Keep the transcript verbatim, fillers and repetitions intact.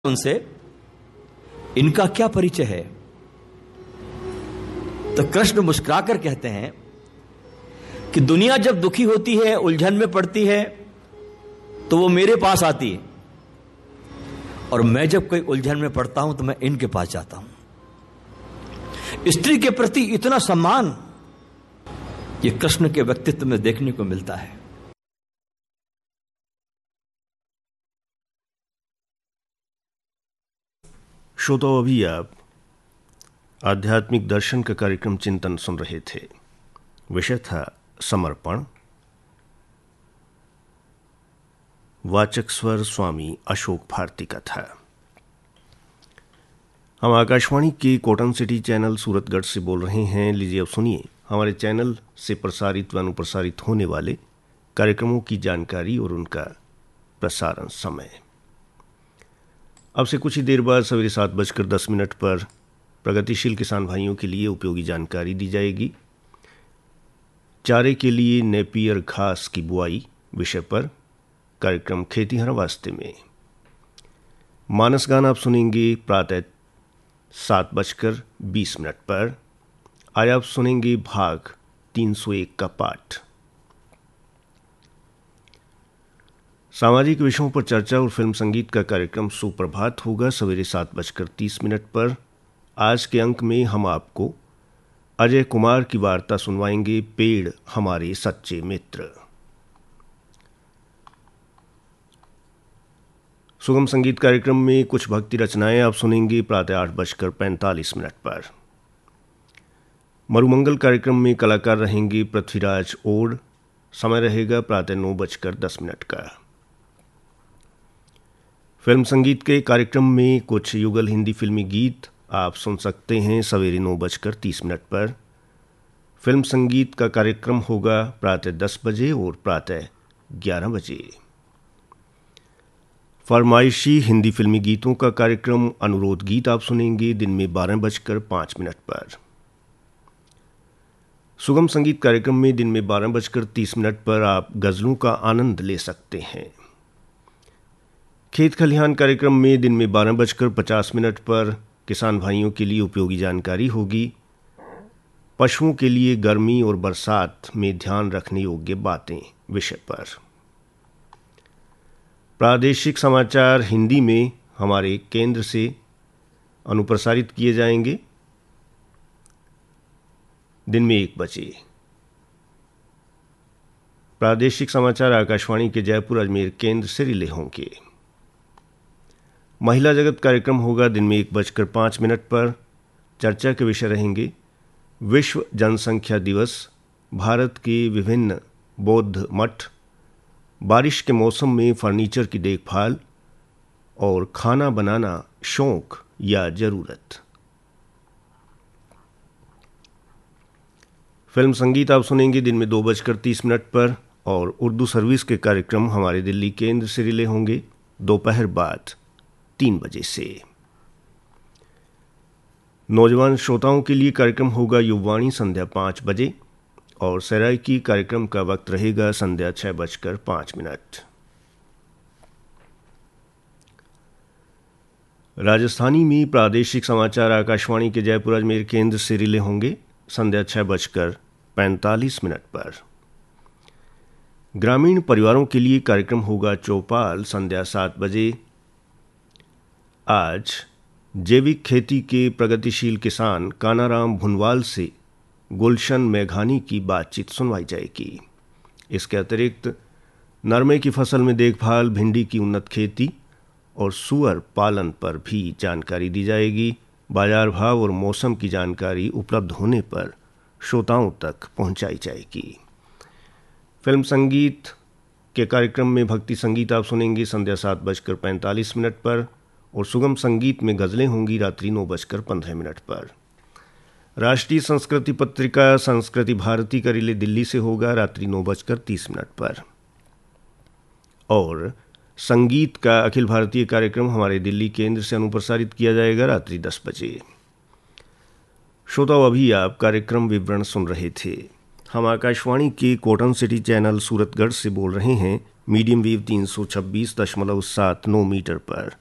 उनसे इनका क्या परिचय है। तो कृष्ण मुस्कुराकर कहते हैं कि दुनिया जब दुखी होती है, उलझन में पड़ती है, तो वो मेरे पास आती है, और मैं जब कोई उलझन में पड़ता हूं तो मैं इनके पास जाता हूं। स्त्री के प्रति इतना सम्मान ये कृष्ण के व्यक्तित्व में देखने को मिलता है। श्रोताओ, अभी आप आध्यात्मिक दर्शन का कार्यक्रम चिंतन सुन रहे थे। विषय था समर्पण। वाचक स्वर स्वामी अशोक भारती का था। हम आकाशवाणी के कॉटन सिटी चैनल सूरतगढ़ से बोल रहे हैं। लीजिए अब सुनिए हमारे चैनल से प्रसारित व अनुप्रसारित होने वाले कार्यक्रमों की जानकारी और उनका प्रसारण समय। अब से कुछ ही देर बाद सवेरे सात बजकर दस मिनट पर प्रगतिशील किसान भाइयों के लिए उपयोगी जानकारी दी जाएगी। चारे के लिए नेपियर घास की बुआई विषय पर कार्यक्रम खेती हर वास्ते में। मानस गान आप सुनेंगे प्रातः सात बजकर बीस मिनट पर। आज आप सुनेंगे भाग तीन सौ एक का पाठ। सामाजिक विषयों पर चर्चा और फिल्म संगीत का कार्यक्रम सुप्रभात होगा सवेरे सात बजकर तीस मिनट पर। आज के अंक में हम आपको अजय कुमार की वार्ता सुनवाएंगे, पेड़ हमारे सच्चे मित्र। सुगम संगीत कार्यक्रम में कुछ भक्ति रचनाएं आप सुनेंगे प्रातः आठ बजकर पैंतालीस मिनट पर। मरुमंगल कार्यक्रम में कलाकार रहेंगे पृथ्वीराज ओड। समय रहेगा प्रातः नौ बजकर दस मिनट का। फिल्म संगीत के कार्यक्रम में कुछ युगल हिंदी फिल्मी गीत आप सुन सकते हैं सवेरे नौ बजकर तीस मिनट पर। फिल्म संगीत का कार्यक्रम होगा प्रातः दस बजे और प्रातः ग्यारह बजे। फरमाइशी हिंदी फिल्मी गीतों का कार्यक्रम अनुरोध गीत आप सुनेंगे दिन में बारह बजकर पाँच मिनट पर। सुगम संगीत कार्यक्रम में दिन में बारह बजकर तीस मिनट पर आप गजलों का आनंद ले सकते हैं। खेत खलिहान कार्यक्रम में दिन में बारह बजकर पचास मिनट पर किसान भाइयों के लिए उपयोगी जानकारी होगी। पशुओं के लिए गर्मी और बरसात में ध्यान रखने योग्य बातें विषय पर। प्रादेशिक समाचार हिंदी में हमारे केंद्र से अनुप्रसारित किए जाएंगे दिन में एक बजे। प्रादेशिक समाचार आकाशवाणी के जयपुर अजमेर केंद्र से रिले होंगे। महिला जगत कार्यक्रम होगा दिन में एक बजकर पाँच मिनट पर। चर्चा के विषय रहेंगे विश्व जनसंख्या दिवस, भारत के विभिन्न बौद्ध मठ, बारिश के मौसम में फर्नीचर की देखभाल और खाना बनाना शौक या जरूरत। फिल्म संगीत आप सुनेंगे दिन में दो बजकर तीस मिनट पर और उर्दू सर्विस के कार्यक्रम हमारे दिल्ली केंद्र से रिले होंगे दोपहर बाद तीन बजे से। नौजवान श्रोताओं के लिए कार्यक्रम होगा युववाणी संध्या पाँच बजे और सरायकी कार्यक्रम का वक्त रहेगा संध्या छह बजकर पाँच मिनट। राजस्थानी में प्रादेशिक समाचार आकाशवाणी के जयपुर अजमेर केंद्र से रिले होंगे संध्या छह बजकर पैंतालीस मिनट पर। ग्रामीण परिवारों के लिए कार्यक्रम होगा चौपाल संध्या सात बजे। आज जैविक खेती के प्रगतिशील किसान कानाराम भुनवाल से गुलशन मेघानी की बातचीत सुनवाई जाएगी। इसके अतिरिक्त नरमे की फसल में देखभाल, भिंडी की उन्नत खेती और सुअर पालन पर भी जानकारी दी जाएगी। बाजार भाव और मौसम की जानकारी उपलब्ध होने पर श्रोताओं तक पहुंचाई जाएगी। फिल्म संगीत के कार्यक्रम में भक्ति संगीत आप सुनेंगे संध्या सात बजकर पैंतालीस मिनट पर और सुगम संगीत में गजलें होंगी रात्रि नौ बजकर पंद्रह मिनट पर। राष्ट्रीय संस्कृति पत्रिका संस्कृति भारती का रिले दिल्ली से होगा रात्रि नौ बजकर तीस मिनट पर और संगीत का अखिल भारतीय कार्यक्रम हमारे दिल्ली केंद्र से अनुप्रसारित किया जाएगा रात्रि दस बजे। श्रोताओ, अभी आप कार्यक्रम विवरण सुन रहे थे। हम आकाशवाणी के कॉटन सिटी चैनल सूरतगढ़ से बोल रहे हैं मीडियम वेव तीन सौ छब्बीस दशमलव सात नौ मीटर पर।